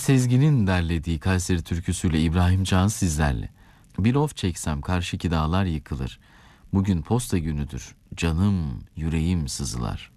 Sezgin'in derlediği Kayseri türküsüyle İbrahim Can sizlerle. Bir of çeksem karşıki dağlar yıkılır. Bugün posta günüdür, canım yüreğim sızılar.